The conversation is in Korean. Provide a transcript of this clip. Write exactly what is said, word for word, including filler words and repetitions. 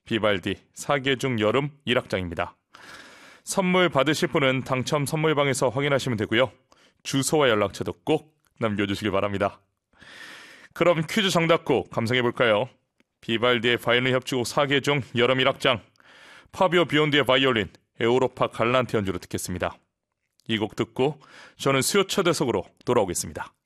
비발디 사계 중 여름 일 악장입니다. 선물 받으실 분은 당첨 선물방에서 확인하시면 되고요. 주소와 연락처도 꼭 남겨주시길 바랍니다. 그럼 퀴즈 정답곡 감상해볼까요? 비발디의 바이올린 협주곡 사계 중 여름 일 악장, 파비오 비욘드의 바이올린, 에우로파 갈란티 연주로 듣겠습니다. 이 곡 듣고 저는 수요 초대석으로 돌아오겠습니다.